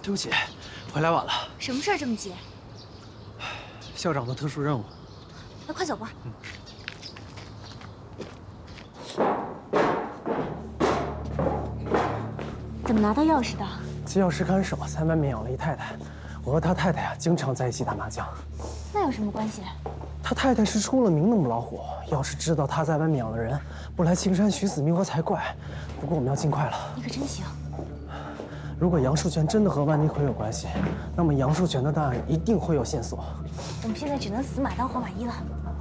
对不起，回来晚了。 什么事儿这么急？ 校长的特殊任务。 那快走吧。怎么拿到钥匙的？ 机钥匙看守在外面养了一太太，我和他太太经常在一起打麻将。 那有什么关系？ 他太太是出了名的母老虎，要是知道他在外面养了人，不来青山寻死觅活才怪。不过我们要尽快了。 你可真行。 如果杨树全真的和万妮奎有关系，那么杨树全的档案一定会有线索。 我们现在只能死马当活马医了。